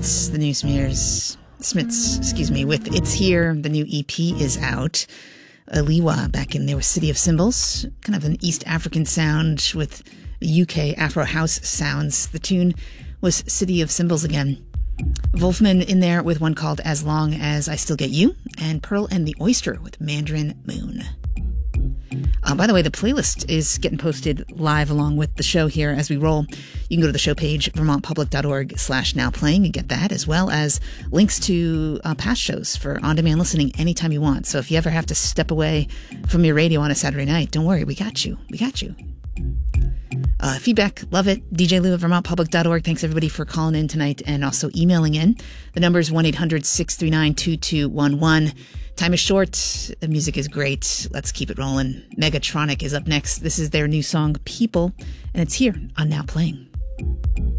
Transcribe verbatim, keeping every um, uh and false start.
Smiths, the new Smears, Smiths, excuse me, with It's Here. The new E P is out. Aliwa back in there with City of Symbols, kind of an East African sound with U K Afro house sounds. The tune was City of Symbols again. Wolfman in there with one called As Long As I Still Get You, and Pearl and the Oyster with Mandarin Moon. Uh, by the way, the playlist is getting posted live along with the show here as we roll. You can go to the show page, vermontpublic.org slash now playing, and get that, as well as links to uh, past shows for on-demand listening anytime you want. So if you ever have to step away from your radio on a Saturday night, don't worry, we got you. We got you. Uh, feedback, love it. D J Lou at vermont public dot org. Thanks everybody for calling in tonight and also emailing in. The number is one eight hundred six three nine two two one one. Time is short. The music is great. Let's keep it rolling. Megatronic is up next. This is their new song, People, and it's here on Now Playing.